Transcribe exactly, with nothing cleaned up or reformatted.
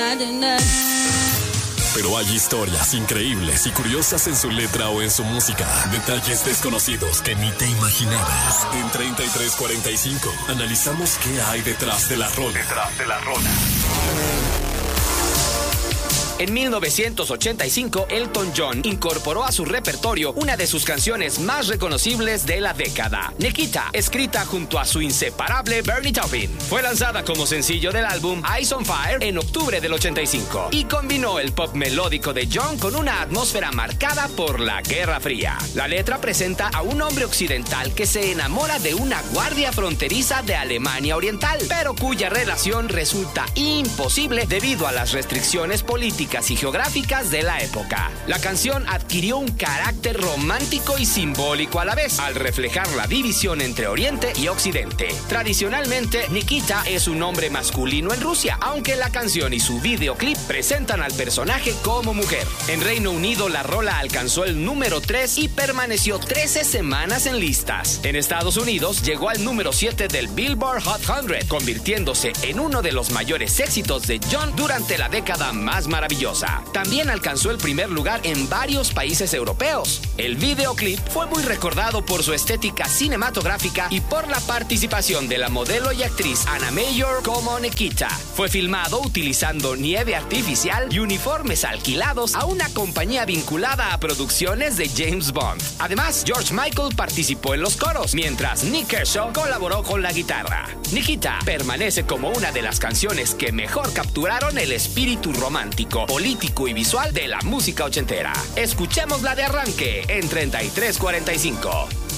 Pero hay historias increíbles y curiosas en su letra o en su música. Detalles desconocidos que ni te imaginabas. En treinta y tres cuarenta y cinco analizamos qué hay detrás de la rola. Detrás de la rola. En mil novecientos ochenta y cinco, Elton John incorporó a su repertorio una de sus canciones más reconocibles de la década, Nikita, escrita junto a su inseparable Bernie Taupin. Fue lanzada como sencillo del álbum Eyes on Fire en octubre del ochenta y cinco y combinó el pop melódico de John con una atmósfera marcada por la Guerra Fría. La letra presenta a un hombre occidental que se enamora de una guardia fronteriza de Alemania Oriental, pero cuya relación resulta imposible debido a las restricciones políticas y geográficas de la época. La canción adquirió un carácter romántico y simbólico a la vez, al reflejar la división entre Oriente y Occidente. Tradicionalmente, Nikita es un nombre masculino en Rusia, aunque la canción y su videoclip presentan al personaje como mujer. En Reino Unido, la rola alcanzó el número tres y permaneció trece semanas en listas. En Estados Unidos, llegó al número siete del Billboard Hot cien, convirtiéndose en uno de los mayores éxitos de John durante la década más maravillosa. También alcanzó el primer lugar en varios países europeos. El videoclip fue muy recordado por su estética cinematográfica y por la participación de la modelo y actriz Anna Mayor como Nikita. Fue filmado utilizando nieve artificial y uniformes alquilados a una compañía vinculada a producciones de James Bond. Además, George Michael participó en los coros, mientras Nick Kershaw colaboró con la guitarra. Nikita permanece como una de las canciones que mejor capturaron el espíritu romántico, político y visual de la música ochentera. Escuchémosla de arranque en treinta y tres cuarenta y cinco.